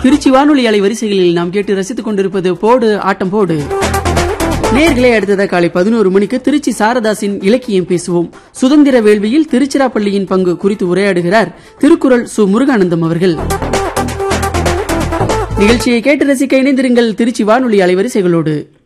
திருச்சி வானொலி அலைவரிசைகளில் நாம் கேட்டு ரசித்துக் கொண்டிருப்பது போடு ஆட்டம் போடு. நேர்களே, அடுத்ததாக காலை 11 மணிக்கு திருச்சி சாரதாசின் இலக்கியம் பேசுவோம். சுதந்திர வேள்வியில் திருச்சிராப்பள்ளியின் பங்கு குறித்து உரையாடுகிறார் திருக்குறள் சு. முருகானந்தம் அவர்கள். நிகழ்ச்சியை கேட்டு ரசிக்க இணைந்திருங்கள் திருச்சி வானொலி அலைவரிசைகளோடு.